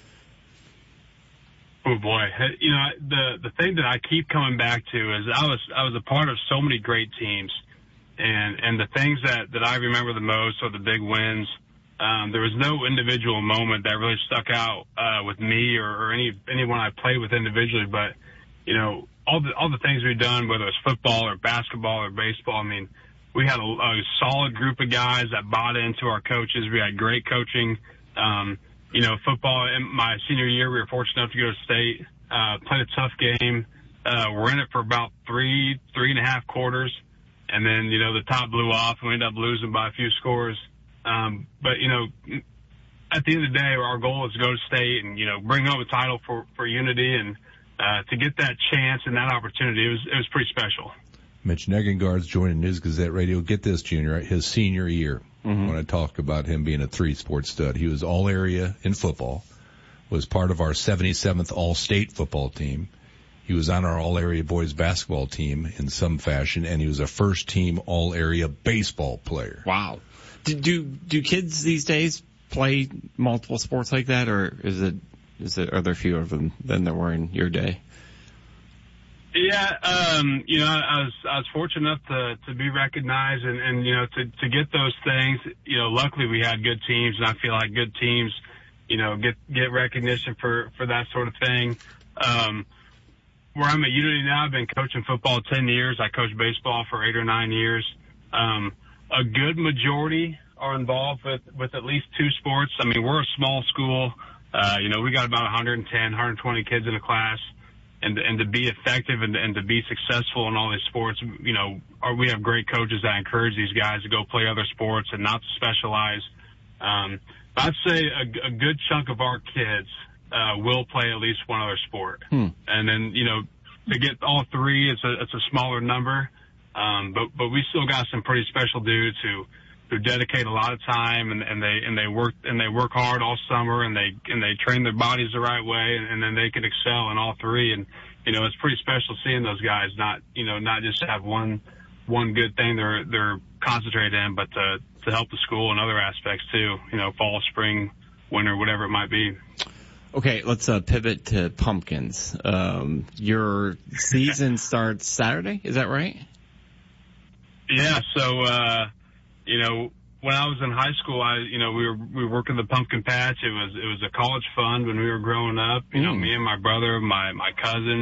Oh boy, you know, the the thing that I keep coming back to is I was I was a part of so many great teams, and and the things that that I remember the most are the big wins. Um, there was no individual moment that really stuck out uh, with me or, or any anyone I played with individually, but you know, all the all the things we've done, whether it's football or basketball or baseball. I mean, we had a, a solid group of guys that bought into our coaches. We had great coaching. Um, you know, football in my senior year, we were fortunate enough to go to state, uh, played a tough game. Uh, we're in it for about three, three and a half quarters. And then, you know, the top blew off and we ended up losing by a few scores. Um, but, you know, at the end of the day, our goal is to go to state and, you know, bring home a title for, for Unity. And, uh, to get that chance and that opportunity, it was, it was pretty special. Mitch Negangard's joining News Gazette Radio. Get this, Junior, his senior year. Mm-hmm. When I talk about him being a three-sport stud, he was all-area in football, was part of our seventy-seventh All-State football team. He was on our all-area boys basketball team in some fashion, and he was a first-team all-area baseball player. Wow. Do, do do kids these days play multiple sports like that, or is it is it are there fewer of them than there were in your day? Yeah, um, you know, I was I was fortunate enough to to be recognized and, and you know to to get those things. You know, luckily we had good teams, and I feel like good teams, you know, get get recognition for for that sort of thing. Um, where I'm at Unity now, I've been coaching football ten years. I coached baseball for eight or nine years. Um, a good majority are involved with with at least two sports. I mean, we're a small school. Uh, you know, we got about one hundred ten, one hundred twenty kids in a class. And, and to be effective and, and to be successful in all these sports, you know, or we have great coaches that encourage these guys to go play other sports and not to specialize. Um, I'd say a, a good chunk of our kids uh, will play at least one other sport. Hmm. And then, you know, to get all three, it's a, it's a smaller number. Um, but, but we still got some pretty special dudes who, who dedicate a lot of time and, and they, and they work, and they work hard all summer and they, and they train their bodies the right way and, and then they can excel in all three. And, you know, it's pretty special seeing those guys not, you know, not just have one, one good thing they're, they're concentrated in, but to, to help the school in other aspects too, you know, fall, spring, winter, whatever it might be. Okay, let's uh, pivot to pumpkins. Um, your season starts Saturday, is that right? Yeah, so, uh, you know, when I was in high school, I, you know, we were, we were working the pumpkin patch. It was, it was a college fund when we were growing up. You know, mm. me and my brother, my, my cousin,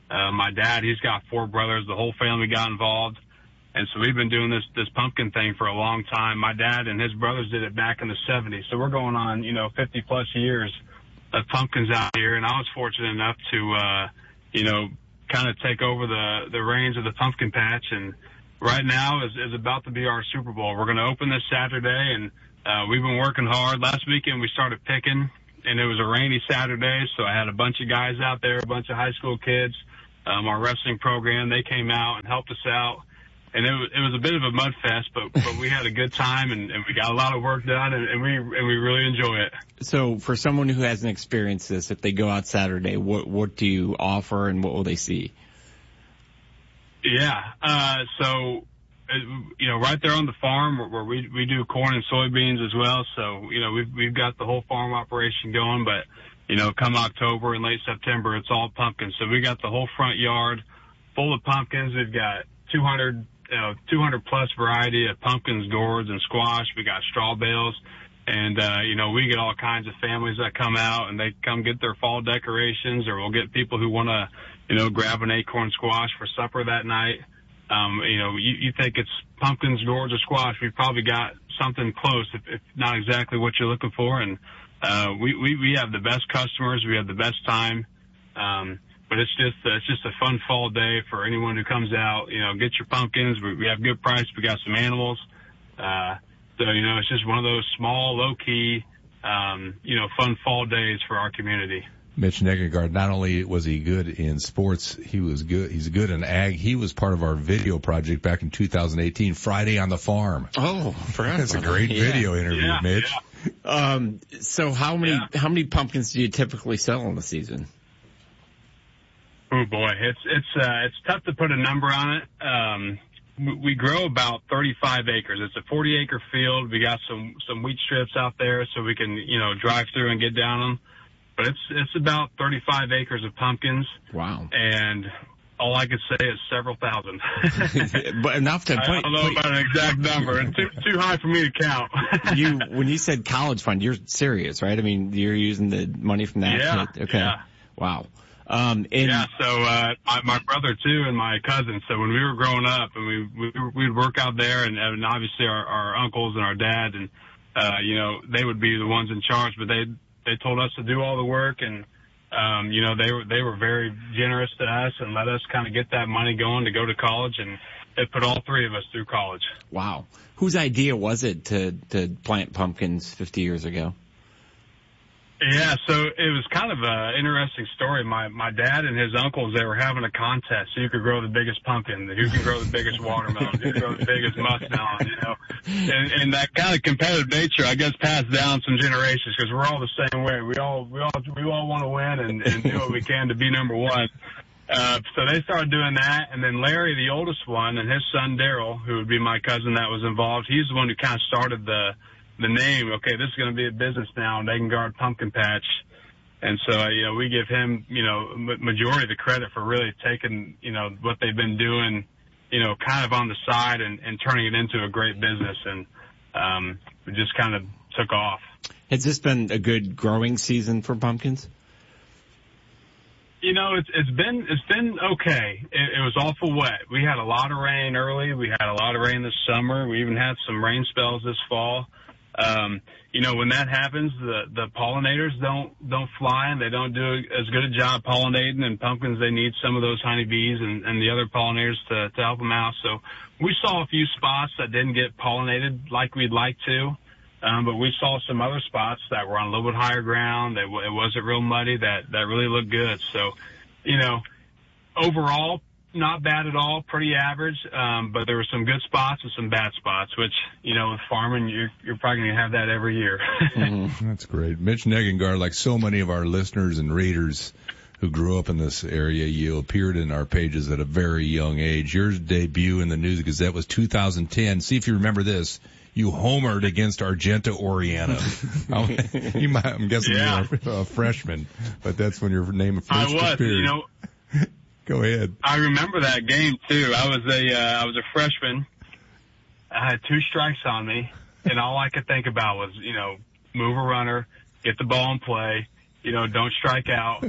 Uh, my dad, he's got four brothers. The whole family got involved. And so we've been doing this, this pumpkin thing for a long time. My dad and his brothers did it back in the seventies. So we're going on, you know, fifty plus years of pumpkins out here. And I was fortunate enough to, uh, you know, kind of take over the, the reins of the pumpkin patch. And right now is, is about to be our Super Bowl. We're going to open this Saturday, and, uh, we've been working hard. Last weekend we started picking, and it was a rainy Saturday. So I had a bunch of guys out there, a bunch of high school kids, um, our wrestling program. They came out and helped us out. And it was, it was a bit of a mud fest, but, but we had a good time, and, and we got a lot of work done, and, and we and we really enjoy it. So for someone who hasn't experienced this, if they go out Saturday, what what do you offer, and what will they see? Yeah, uh, so, you know, right there on the farm where, where we we do corn and soybeans as well. So, you know, we've we've got the whole farm operation going, but, you know, come October and late September, it's all pumpkins. So we got the whole front yard full of pumpkins. We've got two hundred You know, two hundred plus variety of pumpkins, gourds, and squash. We got straw bales, and, uh, you know, we get all kinds of families that come out, and they come get their fall decorations, or we'll get people who want to, you know, grab an acorn squash for supper that night. Um, you know, you, you think it's pumpkins, gourds, or squash, we've probably got something close, if, if not exactly what you're looking for. And, uh, we, we, we have the best customers. We have the best time. Um, But it's just uh, it's just a fun fall day for anyone who comes out. You know, get your pumpkins. We, we have good price. We got some animals. Uh, so, you know, it's just one of those small, low-key, um, you know, fun fall days for our community. Mitch Negengard, not only was he good in sports, he was good. He's good in ag. He was part of our video project back in two thousand eighteen, Friday on the Farm. Oh, that's a great yeah. video interview, yeah, Mitch. Yeah. Um, so how many Yeah. how many pumpkins do you typically sell in the season? Oh boy, it's it's uh, it's tough to put a number on it. Um, we, we grow about thirty-five acres. It's a forty acre field. We got some some wheat strips out there, so we can you know drive through and get down them. But it's it's about thirty-five acres of pumpkins. Wow! And all I could say is several thousand. But enough to. Put, I don't know put, about an exact number. It's too too high for me to count. you when you said college fund, you're serious, right? I mean, you're using the money from that. Yeah. To, okay. Yeah. Wow. Um, and yeah, so, uh, my, my brother too and my cousin. So when we were growing up and we, we, we'd work out there and, and obviously our, our uncles and our dad and, uh, you know, they would be the ones in charge, but they, they told us to do all the work and, um, you know, they were, they were very generous to us and let us kind of get that money going to go to college, and it put all three of us through college. Wow. Whose idea was it to, to plant pumpkins fifty years ago? Yeah, so it was kind of an interesting story. My my dad and his uncles, they were having a contest. Who could grow the biggest pumpkin? Who can grow the biggest watermelon? Who can grow the biggest muskmelon? You know, and, and that kind of competitive nature, I guess, passed down some generations because we're all the same way. We all we all we all want to win and, and do what we can to be number one. Uh, so they started doing that, and then Larry, the oldest one, and his son Daryl, who would be my cousin that was involved, he's the one who kind of started the. the name, okay, this is going to be a business now, Negengard Pumpkin Patch. And so, uh, you know, we give him, you know, majority of the credit for really taking, you know, what they've been doing, you know, kind of on the side and, and turning it into a great business. And, um, it just kind of took off. Has this been a good growing season for pumpkins? You know, it's, it's been, it's been okay. It, it was awful wet. We had a lot of rain early. We had a lot of rain this summer. We even had some rain spells this fall. Um, you know, when that happens, the, the pollinators don't, don't fly and they don't do as good a job pollinating, and pumpkins, they need some of those honeybees and, and the other pollinators to, to help them out. So we saw a few spots that didn't get pollinated like we'd like to. Um, but we saw some other spots that were on a little bit higher ground. That it wasn't real muddy. That, that really looked good. So, you know, overall, not bad at all, pretty average, um, but there were some good spots and some bad spots, which, you know, with farming, you're, you're probably going to have that every year. Mm-hmm. That's great. Mitch Negengard, like so many of our listeners and readers who grew up in this area, you appeared in our pages at a very young age. Your debut in the News Gazette was two thousand ten. See if you remember this. You homered against Argenta Oriana. you might, I'm guessing yeah. you were a freshman, but that's when your name first I was, appeared. You know, Go ahead. I remember that game too. I was a, uh, I was a freshman. I had two strikes on me, and all I could think about was, you know, move a runner, get the ball in play, you know, don't strike out.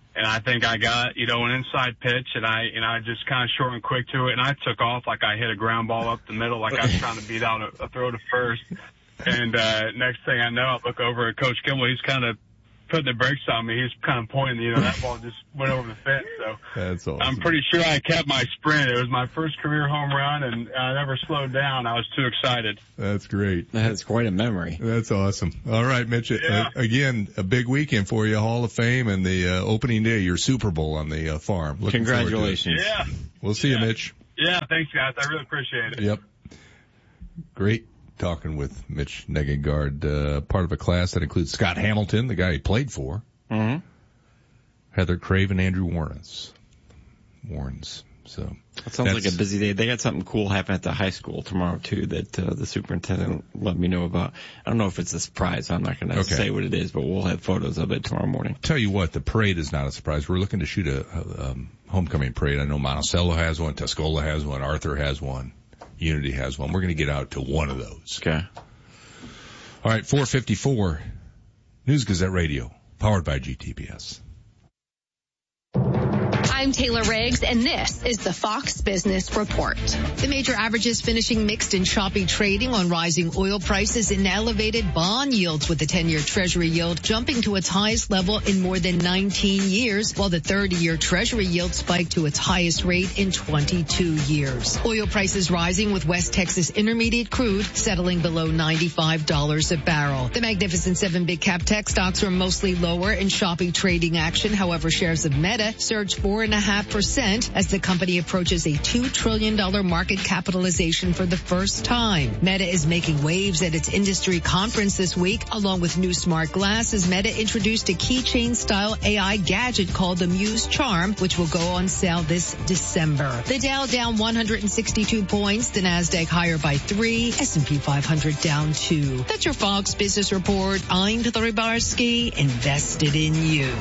And I think I got, you know, an inside pitch, and I, and I just kind of short and quick to it, and I took off like I hit a ground ball up the middle, like I was trying to beat out a, a throw to first. And uh next thing I know, I look over at Coach Kimball. He's kind of putting the brakes on me. He's kind of pointing, you know, that ball just went over the fence. So that's awesome. I'm pretty sure I kept my sprint. It was my first career home run, and I never slowed down. I was too excited. That's great. That's quite a memory. That's awesome. All right, Mitch. Yeah. Uh, again, a big weekend for you, Hall of Fame, and the uh, opening day, your Super Bowl on the uh, farm. Looking Congratulations. Yeah. We'll see yeah. you, Mitch. Yeah, thanks, guys. I really appreciate it. Yep. Great talking with Mitch Negengard, uh, part of a class that includes Scott Hamilton, the guy he played for. Mm-hmm. Heather Craven, Andrew Warrens. Warrens. So that sounds like a busy day. They got something cool happening at the high school tomorrow too that uh, the superintendent let me know about. I don't know if it's a surprise. I'm not going to okay. say what it is, but we'll have photos of it tomorrow morning. Tell you what, the parade is not a surprise. We're looking to shoot a, a um, homecoming parade. I know Monticello has one, Tuscola has one, Arthur has one, Unity has one. We're going to get out to one of those. Okay. All right, four fifty-four, News Gazette Radio, powered by G T B S. I'm Taylor Riggs, and this is the Fox Business Report. The major averages finishing mixed in choppy trading on rising oil prices and elevated bond yields, with the ten-year Treasury yield jumping to its highest level in more than nineteen years, while the thirty-year Treasury yield spiked to its highest rate in twenty-two years. Oil prices rising, with West Texas Intermediate crude settling below ninety-five dollars a barrel. The Magnificent Seven big cap tech stocks were mostly lower in choppy trading action. However, shares of Meta surged four and a half percent as the company approaches a two trillion dollars market capitalization for the first time. Meta is making waves at its industry conference this week. Along with new smart glasses, Meta introduced a keychain style A I gadget called the Muse Charm, which will go on sale this December. The Dow down one hundred sixty-two points, the Nasdaq higher by three, S and P five hundred down two. That's your Fox Business Report. I'm Tori Barsky, invested in you.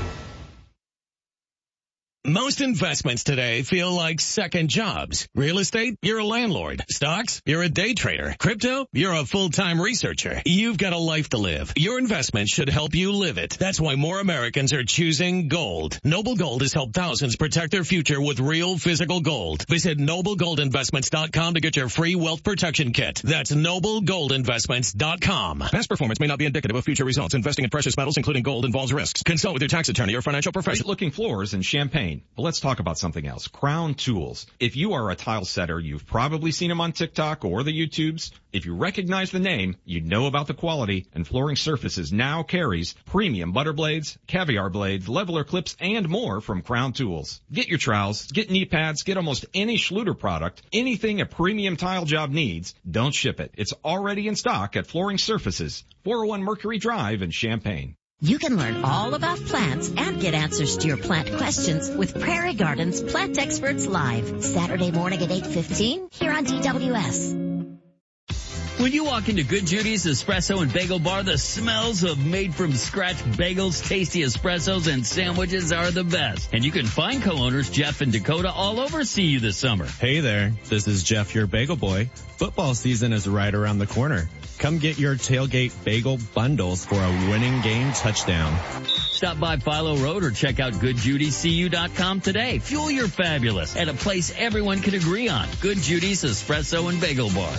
Most investments today feel like second jobs. Real estate, you're a landlord. Stocks, you're a day trader. Crypto, you're a full-time researcher. You've got a life to live. Your investment should help you live it. That's why more Americans are choosing gold. Noble Gold has helped thousands protect their future with real physical gold. Visit noble gold investments dot com to get your free wealth protection kit. That's noble gold investments dot com. Past performance may not be indicative of future results. Investing in precious metals, including gold, involves risks. Consult with your tax attorney or financial professional. Looking floors in Champaign. But let's talk about something else. Crown Tools. If you are a tile setter, you've probably seen them on TikTok or the YouTubes. If you recognize the name, you know about the quality, and Flooring Surfaces now carries premium butter blades, caviar blades, leveler clips, and more from Crown Tools. Get your trowels, get knee pads, get almost any Schluter product, anything a premium tile job needs. Don't ship it. It's already in stock at Flooring Surfaces, four oh one Mercury Drive in Champaign. You can learn all about plants and get answers to your plant questions with Prairie Gardens Plant Experts Live, Saturday morning at eight fifteen here on D W S. When you walk into Good Judy's Espresso and Bagel Bar, the smells of made-from-scratch bagels, tasty espressos, and sandwiches are the best. And you can find co-owners Jeff and Dakota all over C U this summer. Hey there, this is Jeff, your bagel boy. Football season is right around the corner. Come get your tailgate bagel bundles for a winning game touchdown. Stop by Philo Road or check out good judy c u dot com today. Fuel your fabulous at a place everyone can agree on. Good Judy's Espresso and Bagel Bar.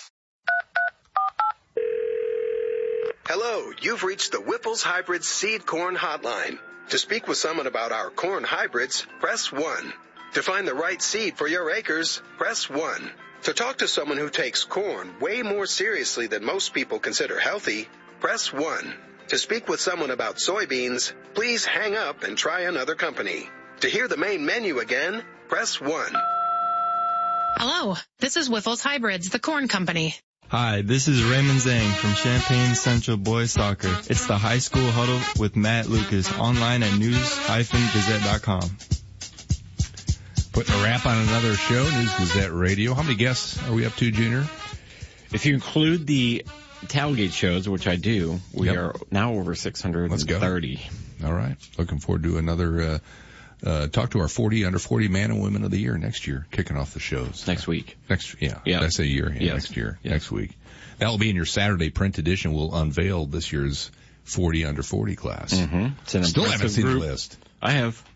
Hello, you've reached the Whipple's Hybrid Seed Corn Hotline. To speak with someone about our corn hybrids, press one. To find the right seed for your acres, press one. To talk to someone who takes corn way more seriously than most people consider healthy, press one. To speak with someone about soybeans, please hang up and try another company. To hear the main menu again, press one. Hello, this is Whiffles Hybrids, the corn company. Hi, this is Raymond Zhang from Champaign Central Boys Soccer. It's the high school huddle with Matt Lucas, online at news dash gazette dot com. Putting a wrap on another show, News Gazette Radio. How many guests are we up to, Junior? If you include the tailgate shows, which I do, we yep. are now over six hundred thirty. Let's go. All right. Looking forward to another, uh, uh, talk to our forty, under forty man and women of the year next year, kicking off the shows. Next week. Next, yeah. yeah. Did I say year? Yeah, yes. Next year. Yes. Next week. That will be in your Saturday print edition. We'll unveil this year's forty under forty class. Mm-hmm. It's an Still haven't seen group. the list. I have.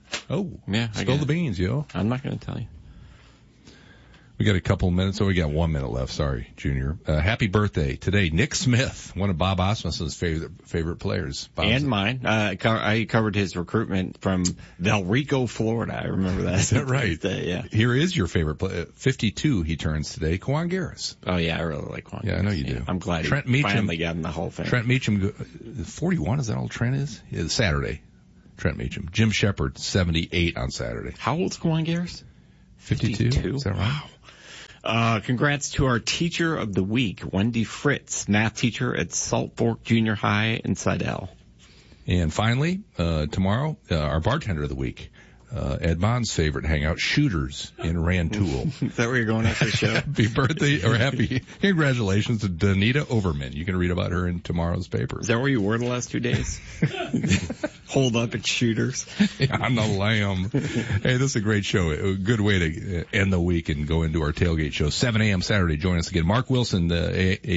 Oh, yeah. Spill the beans, yo. I'm not going to tell you. We got a couple of minutes. Oh, we got one minute left. Sorry, Junior. Uh, happy birthday today, Nick Smith, one of Bob Osmussen's favorite favorite players. Bob's and mine. Uh, I covered his recruitment from Del Rico, Florida. I remember that. Is that right? Day, yeah. Here is your favorite player. fifty-two he turns today, Quan Garris. Oh, yeah, I really like Quan Yeah, Garris. I know you do. Yeah, I'm glad Trent he Meacham, finally got in the whole thing. Trent Meacham, forty-one, is that all Trent is? Yeah, Saturday. Trent Meacham. Jim Shepard, seventy-eight on Saturday. How old's Quan Garris? fifty-two. fifty-two? Is that right? Wow. Uh, congrats to our teacher of the week, Wendy Fritz, math teacher at Salt Fork Junior High in Slidell. And finally, uh, tomorrow, uh, our bartender of the week, uh, Ed Bond's favorite hangout, Shooters in Rantoul. Is that where you're going after the show? Happy birthday, or happy congratulations to Danita Overman. You can read about her in tomorrow's paper. Is that where you were the last two days? Hold up at Shooters. Yeah, I'm the lamb. Hey, this is a great show. A good way to end the week and go into our tailgate show. seven a.m. Saturday. Join us again. Mark Wilson, the A-